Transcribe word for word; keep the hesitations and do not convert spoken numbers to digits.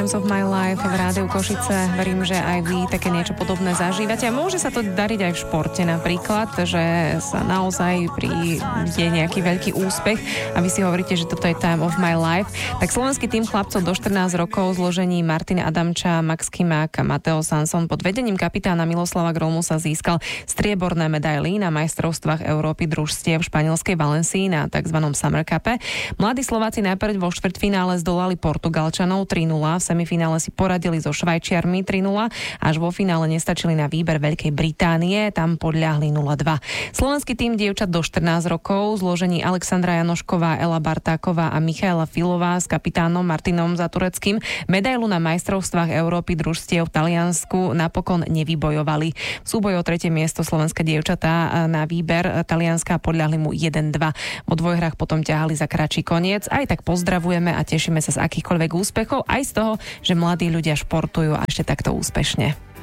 Times of My Life v Rádiu Košice. Verím, že aj vy také niečo podobné zažívate. A môže sa to dariť aj v športe napríklad, že sa naozaj príde nejaký veľký úspech a vy si hovoríte, že toto je Time of My Life. Tak slovenský tým chlapcov do štrnásť rokov v zložení Martina Adamča, Max Kimák a Mateo Sanson pod vedením kapitána Miloslava Grolmusa získal strieborné medaily na majstrovstvách Európy družstiev v španielskej Valencii na tzv. Summer Cupe. Mladí Slováci najprv vo štvrťfinále zdolali Portugalčanov tri nula, v semifinále si poradili so Švajčiarmi tri nula, až vo finále nestačili na výber Veľkej Británie, tam podľahli nula dva. Slovenský tým dievčat do štrnásť rokov v zložení Alexandra Janošková, Ela Bartáková a Michaela Filová s kapitánom Martinom Zatureckým medailu na majstrovstvách Európy družstiev v Taliansku napokon nevybojovali. V súboji o tretie miesto slovenské dievčatá na výber Talianska podľahli mu jeden dva. Po dvojhrách potom ťahali za kratší koniec. Aj tak pozdravujeme a tešíme sa z akýchkoľvek úspechov, aj z toho, že mladí ľudia športujú a ešte takto úspešne.